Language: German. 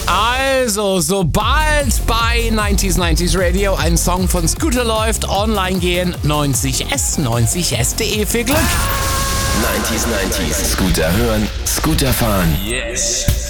Also, sobald bei 90s Radio ein Song von Scooter läuft, online gehen 90s.de. Viel Glück! 90s, Scooter hören, Scooter fahren. Yes.